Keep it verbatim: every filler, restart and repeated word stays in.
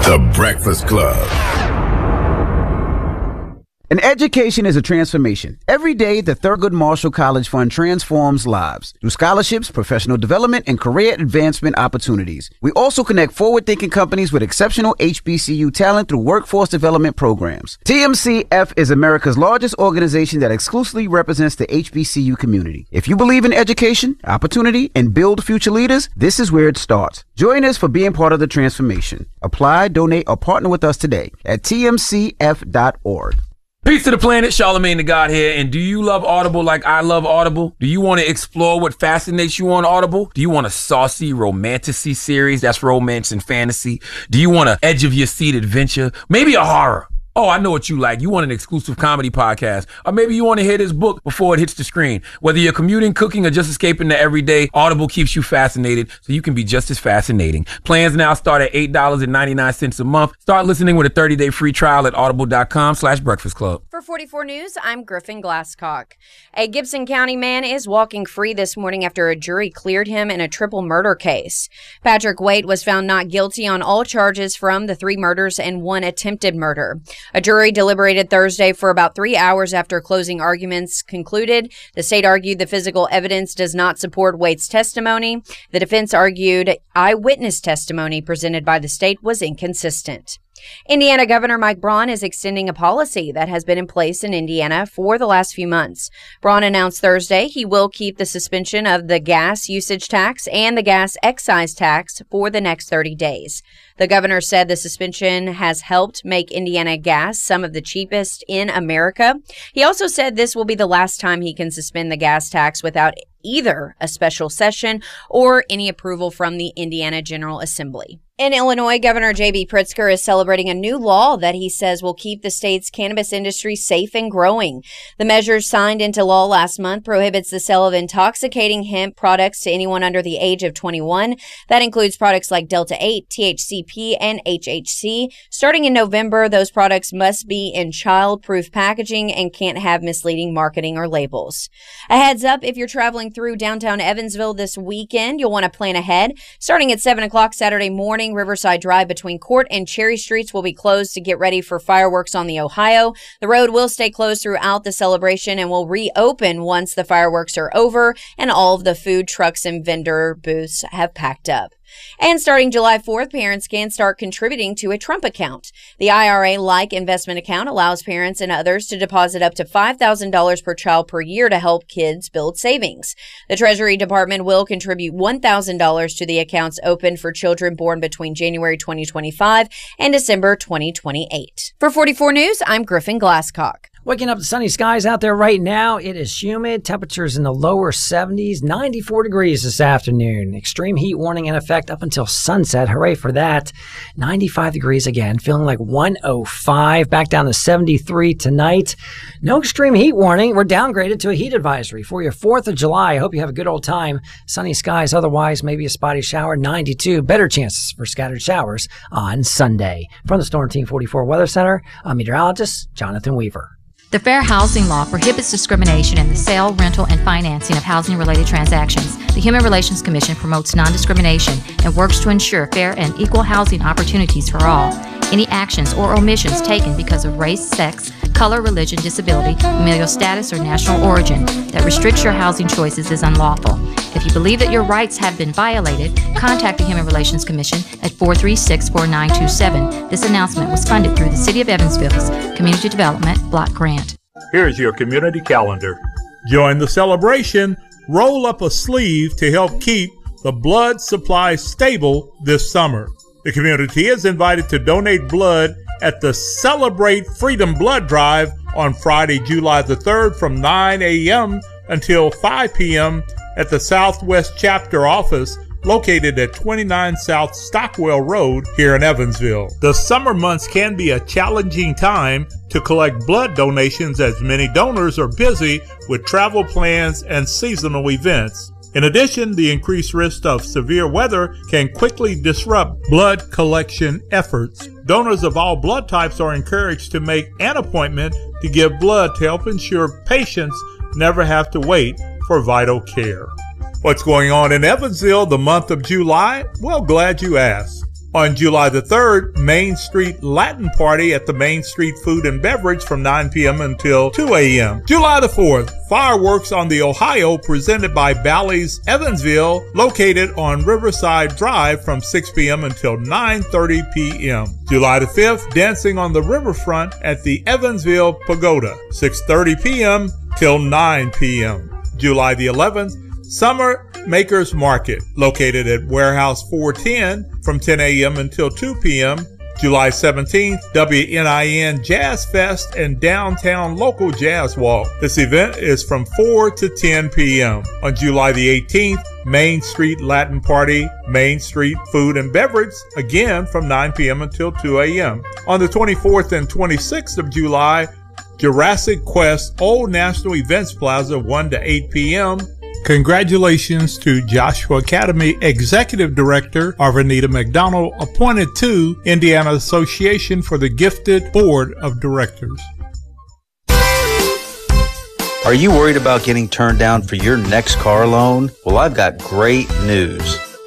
The Breakfast Club. An education is a transformation. Every day, the Thurgood Marshall College Fund transforms lives through scholarships, professional development, and career advancement opportunities. We also connect forward-thinking companies with exceptional H B C U talent through workforce development programs. T M C F is America's largest organization that exclusively represents the H B C U community. If you believe in education, opportunity, and build future leaders, this is where it starts. Join us for being part of the transformation. Apply, donate, or partner with us today at T M C F dot org. Peace to the planet, Charlamagne the God here. And do you love Audible like I love Audible? Do you want to explore what fascinates you on Audible? Do you want a saucy romantasy series that's romance and fantasy? Do you want an edge of your seat adventure? Maybe a horror? Oh, I know what you like. You want an exclusive comedy podcast. Or maybe you want to hear this book before it hits the screen. Whether you're commuting, cooking, or just escaping the everyday, Audible keeps you fascinated so you can be just as fascinating. Plans now start at eight dollars and ninety-nine cents a month. Start listening with a thirty-day free trial at audible.com slash breakfast club. For forty-four News, I'm Griffin Glasscock. A Gibson County man is walking free this morning after a jury cleared him in a triple murder case. Patrick Waite was found not guilty on all charges from the three murders and one attempted murder. A jury deliberated Thursday for about three hours after closing arguments concluded. The state argued the physical evidence does not support Waite's testimony. The defense argued eyewitness testimony presented by the state was inconsistent. Indiana Governor Mike Braun is extending a policy that has been in place in Indiana for the last few months. Braun announced Thursday he will keep the suspension of the gas usage tax and the gas excise tax for the next thirty days. The governor said the suspension has helped make Indiana gas some of the cheapest in America. He also said this will be the last time he can suspend the gas tax without either a special session or any approval from the Indiana General Assembly. In Illinois, Governor J B Pritzker is celebrating a new law that he says will keep the state's cannabis industry safe and growing. The measure signed into law last month prohibits the sale of intoxicating hemp products to anyone under the age of twenty-one. That includes products like Delta eight, T H C P, and H H C. Starting in November, those products must be in child-proof packaging and can't have misleading marketing or labels. A heads up, if you're traveling through downtown Evansville this weekend, you'll want to plan ahead. Starting at seven o'clock Saturday morning, Riverside Drive between Court and Cherry Streets will be closed to get ready for fireworks on the Ohio. The road will stay closed throughout the celebration and will reopen once the fireworks are over and all of the food trucks and vendor booths have packed up. And starting July fourth, parents can start contributing to a Trump account. The I R A-like investment account allows parents and others to deposit up to five thousand dollars per child per year to help kids build savings. The Treasury Department will contribute one thousand dollars to the accounts open for children born between January twenty twenty-five and December twenty twenty-eight. For forty-four News, I'm Griffin Glasscock. Waking up to sunny skies out there right now. It is humid. Temperatures in the lower seventies, ninety-four degrees this afternoon. Extreme heat warning in effect up until sunset. Hooray for that. ninety-five degrees again. Feeling like one oh five. Back down to seventy-three tonight. No extreme heat warning. We're downgraded to a heat advisory for your fourth of July. I hope you have a good old time. Sunny skies. Otherwise, maybe a spotty shower. ninety-two. Better chances for scattered showers on Sunday. From the Storm Team forty-four Weather Center, I'm meteorologist Jonathan Weaver. The Fair Housing Law prohibits discrimination in the sale, rental, and financing of housing-related transactions. The Human Relations Commission promotes non-discrimination and works to ensure fair and equal housing opportunities for all. Any actions or omissions taken because of race, sex, color, religion, disability, familial status, or national origin that restricts your housing choices is unlawful. If you believe that your rights have been violated, contact the Human Relations Commission at four three six, four nine two seven. This announcement was funded through the City of Evansville's Community Development Block Grant. Here's your community calendar. Join the celebration. Roll up a sleeve to help keep the blood supply stable this summer. The community is invited to donate blood at the Celebrate Freedom Blood Drive on Friday, July the third from nine a.m. until five p.m. at the Southwest Chapter Office located at twenty-nine South Stockwell Road here in Evansville. The summer months can be a challenging time to collect blood donations as many donors are busy with travel plans and seasonal events. In addition, the increased risk of severe weather can quickly disrupt blood collection efforts. Donors of all blood types are encouraged to make an appointment to give blood to help ensure patients never have to wait for vital care. What's going on in Evansville the month of July? Well, glad you asked. On July the third, Main Street Latin Party at the Main Street Food and Beverage from nine p.m. until two a.m. July the fourth, fireworks on the Ohio presented by Bally's Evansville, located on Riverside Drive from six p.m. until nine thirty p.m. July the fifth, dancing on the riverfront at the Evansville Pagoda, six thirty p.m. till nine p.m. July the eleventh, Summer Makers Market, located at Warehouse four ten from ten a.m. until two p.m. July seventeenth, W N I N Jazz Fest and Downtown Local Jazz Walk. This event is from four to ten p.m. On July the eighteenth, Main Street Latin Party, Main Street Food and Beverage, again from nine p.m. until two a.m. On the twenty-fourth and twenty-sixth of July, Jurassic Quest Old National Events Plaza, one to eight p.m. Congratulations to Joshua Academy Executive Director Arvanita McDonald, appointed to Indiana Association for the Gifted Board of Directors. Are you worried about getting turned down for your next car loan? Well, I've got great news.